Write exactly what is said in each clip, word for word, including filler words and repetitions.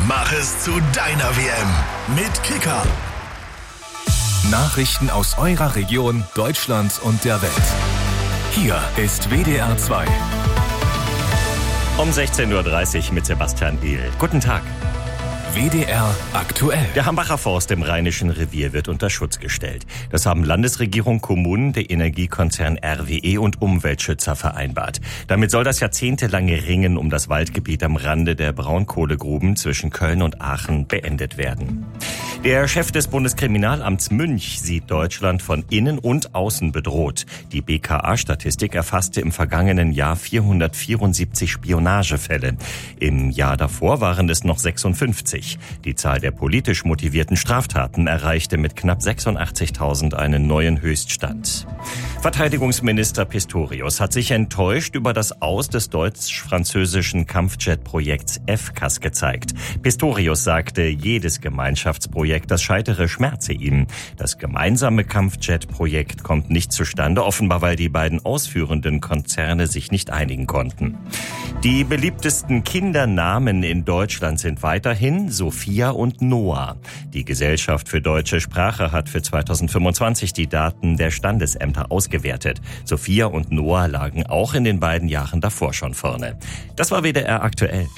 Mach es zu deiner W M mit Kicker. Nachrichten aus eurer Region, Deutschland und der Welt. Hier ist W D R zwei. Um sechzehn Uhr dreißig mit Sebastian Ehl. Guten Tag. W D R aktuell. Der Hambacher Forst im Rheinischen Revier wird unter Schutz gestellt. Das haben Landesregierung, Kommunen, der Energiekonzern R W E und Umweltschützer vereinbart. Damit soll das jahrzehntelange Ringen um das Waldgebiet am Rande der Braunkohlegruben zwischen Köln und Aachen beendet werden. Der Chef des Bundeskriminalamts Münch sieht Deutschland von innen und außen bedroht. Die B K A-Statistik erfasste im vergangenen Jahr vierhundertvierundsiebzig Spionagefälle. Im Jahr davor waren es noch sechsundfünfzig. Die Zahl der politisch motivierten Straftaten erreichte mit knapp sechsundachtzigtausend einen neuen Höchststand. Verteidigungsminister Pistorius hat sich enttäuscht über das Aus des deutsch-französischen Kampfjet-Projekts F C A S gezeigt. Pistorius sagte, jedes Gemeinschaftsprojekt, das scheitere, schmerze ihm. Das gemeinsame Kampfjet-Projekt kommt nicht zustande, offenbar weil die beiden ausführenden Konzerne sich nicht einigen konnten. Die beliebtesten Kindernamen in Deutschland sind weiterhin Sophia und Noah. Die Gesellschaft für deutsche Sprache hat für zweitausendfünfundzwanzig die Daten der Standesämter ausgewertet. Sophia und Noah lagen auch in den beiden Jahren davor schon vorne. Das war W D R aktuell.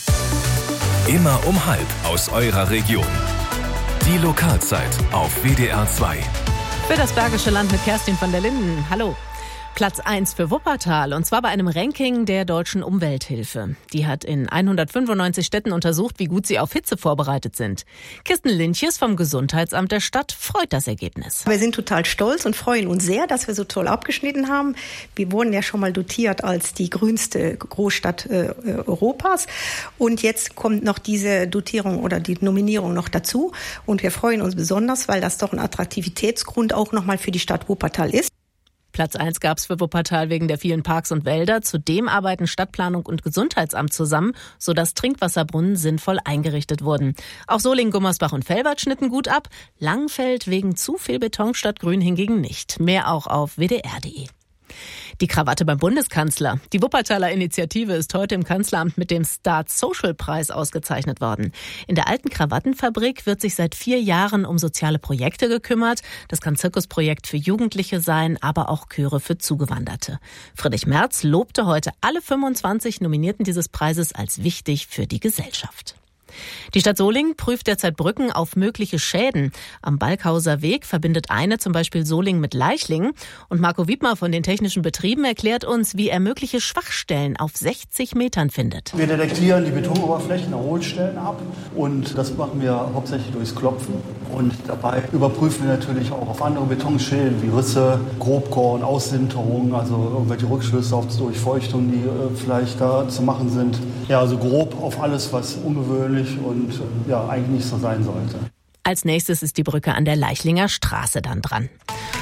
Immer um halb aus eurer Region. Die Lokalzeit auf W D R zwei. Für das Bergische Land mit Kerstin von der Linden. Hallo. Platz eins für Wuppertal, und zwar bei einem Ranking der Deutschen Umwelthilfe. Die hat in hundertfünfundneunzig Städten untersucht, wie gut sie auf Hitze vorbereitet sind. Kirsten Lintjes vom Gesundheitsamt der Stadt freut das Ergebnis. Wir sind total stolz und freuen uns sehr, dass wir so toll abgeschnitten haben. Wir wurden ja schon mal dotiert als die grünste Großstadt äh, Europas. Und jetzt kommt noch diese Dotierung oder die Nominierung noch dazu. Und wir freuen uns besonders, weil das doch ein Attraktivitätsgrund auch nochmal für die Stadt Wuppertal ist. Platz eins gab es für Wuppertal wegen der vielen Parks und Wälder. Zudem arbeiten Stadtplanung und Gesundheitsamt zusammen, sodass Trinkwasserbrunnen sinnvoll eingerichtet wurden. Auch Solingen, Gummersbach und Velbert schnitten gut ab. Langfeld wegen zu viel Beton statt Grün hingegen nicht. Mehr auch auf w d r punkt d e. Die Krawatte beim Bundeskanzler. Die Wuppertaler Initiative ist heute im Kanzleramt mit dem Start Social Preis ausgezeichnet worden. In der alten Krawattenfabrik wird sich seit vier Jahren um soziale Projekte gekümmert. Das kann Zirkusprojekt für Jugendliche sein, aber auch Chöre für Zugewanderte. Friedrich Merz lobte heute alle fünfundzwanzig Nominierten dieses Preises als wichtig für die Gesellschaft. Die Stadt Solingen prüft derzeit Brücken auf mögliche Schäden. Am Balkhauser Weg verbindet eine zum Beispiel Solingen mit Leichlingen. Und Marco Wiedmer von den technischen Betrieben erklärt uns, wie er mögliche Schwachstellen auf sechzig Metern findet. Wir detektieren die Betonoberflächen, Hohlstellen ab, und das machen wir hauptsächlich durchs Klopfen. Und dabei überprüfen wir natürlich auch auf andere Betonschäden wie Risse, Grobkorn, Aussinterung, also irgendwelche Rückschlüsse auf Durchfeuchtung, die äh, vielleicht da zu machen sind. Ja, also grob auf alles, was ungewöhnlich und ja, eigentlich nicht so sein sollte. Als nächstes ist die Brücke an der Leichlinger Straße dann dran.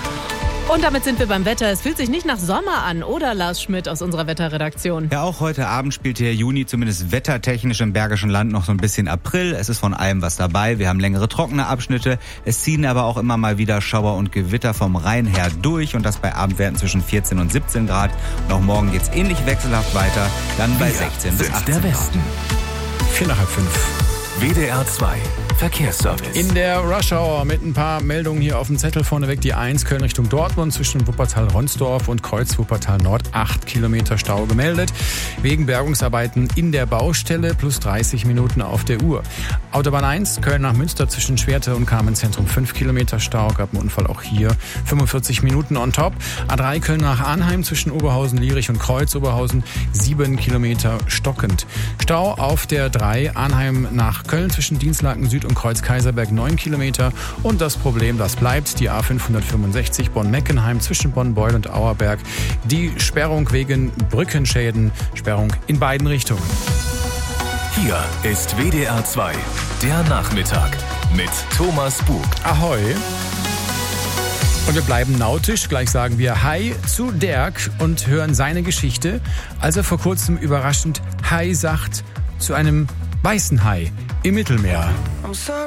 Und damit sind wir beim Wetter. Es fühlt sich nicht nach Sommer an, oder Lars Schmidt aus unserer Wetterredaktion? Ja, auch heute Abend spielt der Juni zumindest wettertechnisch im Bergischen Land noch so ein bisschen April. Es ist von allem was dabei. Wir haben längere trockene Abschnitte. Es ziehen aber auch immer mal wieder Schauer und Gewitter vom Rhein her durch, und das bei Abendwerten zwischen vierzehn und siebzehn Grad. Und auch morgen geht's ähnlich wechselhaft weiter, dann bei sechzehn bis achtzehn der Westen. Vier nach halb fünf. W D R zwei Verkehrsservice. In der Rush Hour mit ein paar Meldungen hier auf dem Zettel vorneweg. Die eins Köln Richtung Dortmund zwischen Wuppertal-Ronsdorf und Kreuz Wuppertal-Nord. acht Kilometer Stau gemeldet. Wegen Bergungsarbeiten in der Baustelle plus dreißig Minuten auf der Uhr. Autobahn eins Köln nach Münster zwischen Schwerte und Kamenz-Zentrum. fünf Kilometer Stau. Gab einen Unfall auch hier. fünfundvierzig Minuten on top. A drei Köln nach Arnheim zwischen Oberhausen, Lierich und Kreuz Oberhausen. sieben Kilometer stockend. Stau auf der drei Arnheim nach Köln zwischen Dienstlaken Süd und Kreuz Kaiserberg neun Kilometer. Und das Problem, das bleibt, die A fünfhundertfünfundsechzig Bonn-Meckenheim zwischen Bonn-Beul und Auerberg. Die Sperrung wegen Brückenschäden. Sperrung in beiden Richtungen. Hier ist W D R zwei, der Nachmittag mit Thomas Bug. Ahoi. Und wir bleiben nautisch. Gleich sagen wir Hi zu Dirk und hören seine Geschichte, als er vor kurzem überraschend Hi sagt zu einem weißen Hai im Mittelmeer.